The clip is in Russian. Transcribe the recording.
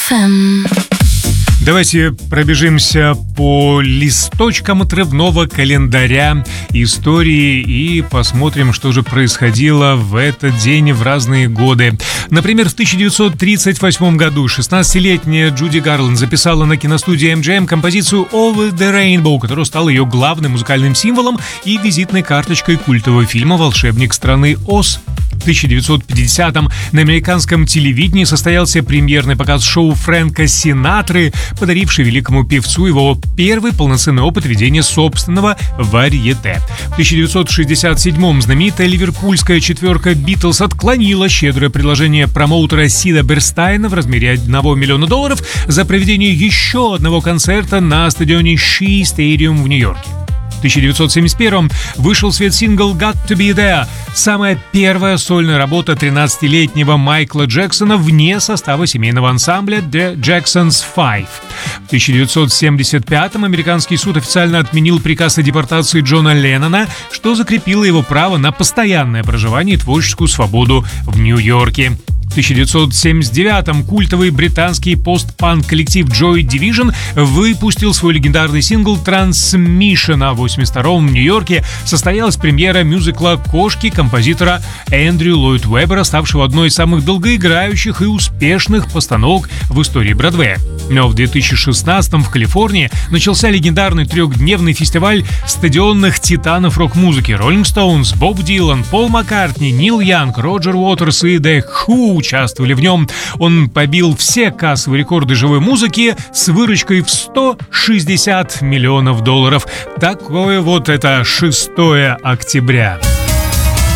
FM. Давайте пробежимся по листочкам отрывного календаря истории и посмотрим, что же происходило в этот день в разные годы. Например, в 1938 году 16-летняя Джуди Гарланд записала на киностудии MGM композицию «Over the Rainbow», которая стала ее главным музыкальным символом и визитной карточкой культового фильма «Волшебник страны Оз». В 1950-м на американском телевидении состоялся премьерный показ шоу Фрэнка Синатры, подаривший великому певцу его первый полноценный опыт ведения собственного варьете. В 1967-м знаменитая ливерпульская четверка «Битлз» отклонила щедрое предложение промоутера Сида Берстайна в размере $1 миллиона за проведение еще одного концерта на стадионе Shea Stadium в Нью-Йорке. В 1971-м вышел в свет сингл «Got to Be There», самая первая сольная работа 13-летнего Майкла Джексона вне состава семейного ансамбля The Jacksons Five. В 1975-м американский суд официально отменил приказ о депортации Джона Леннона, что закрепило его право на постоянное проживание и творческую свободу в Нью-Йорке. В 1979-м культовый британский пост-панк коллектив Joy Division выпустил свой легендарный сингл «Transmission», а в 1982-м в Нью-Йорке состоялась премьера мюзикла «Кошки» композитора Эндрю Ллойд Уэббера, ставшего одной из самых долгоиграющих и успешных постановок в истории Бродвея. Но в 2016-м в Калифорнии начался легендарный трехдневный фестиваль стадионных титанов рок-музыки. Rolling Stones, Боб Дилан, Пол Маккартни, Нил Янг, Роджер Уотерс и The Who участвовали в нем. Он побил все кассовые рекорды живой музыки с выручкой в $160 миллионов. Такое вот это 6 октября.